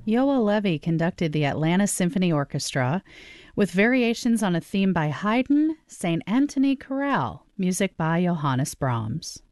Yoa Levy conducted the Atlanta Symphony Orchestra with variations on a theme by Haydn, St. Anthony Chorale, music by Johannes Brahms.